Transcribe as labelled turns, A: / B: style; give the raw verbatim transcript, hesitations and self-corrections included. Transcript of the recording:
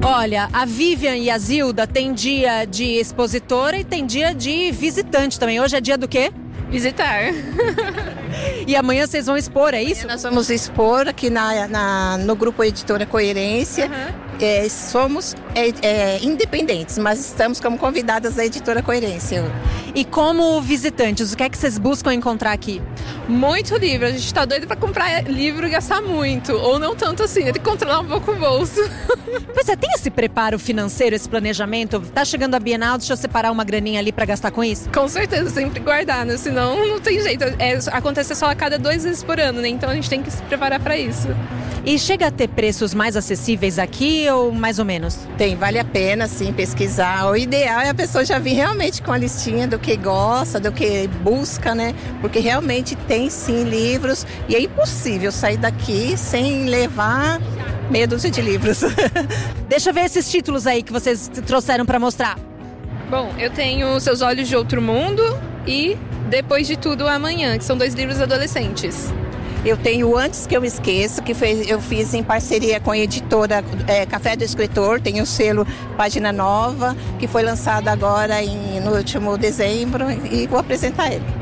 A: Olha, a Vivian e a Zilda tem dia de expositora e tem dia de visitante também. Hoje é dia do quê?
B: Visitar.
A: E amanhã vocês vão expor, é isso?
C: Nós vamos expor aqui na, na, no Grupo Editora Coerência.
B: Uhum.
C: É, somos é, é, independentes, mas estamos como convidadas da Editora Coerência.
A: E como visitantes, o que é que vocês buscam encontrar aqui?
B: Muito livro. A gente tá doido pra comprar livro e gastar muito. Ou não tanto assim, tem que controlar um pouco o bolso.
A: Pois é, tem esse preparo financeiro, esse planejamento? Tá chegando a Bienal, deixa eu separar uma graninha ali pra gastar com isso?
B: Com certeza, sempre guardar, né? Senão não tem jeito. É, acontece só a cada dois vezes por ano, né? Então a gente tem que se preparar pra isso.
A: E chega a ter preços mais acessíveis aqui ou mais ou menos?
C: Tem, vale a pena sim pesquisar. O ideal é a pessoa já vir realmente com a listinha do que gosta, do que busca, né? Porque realmente tem sim livros e é impossível sair daqui sem levar meia dúzia de livros.
A: Deixa eu ver esses títulos aí que vocês trouxeram para mostrar.
B: Bom, eu tenho Seus Olhos de Outro Mundo e Depois de Tudo Amanhã, que são dois livros adolescentes.
C: Eu tenho Antes Que Eu Me Esqueça, que foi, eu fiz em parceria com a editora é, Café do Escritor, tem o selo Página Nova, que foi lançado agora em, no último dezembro, e vou apresentar ele.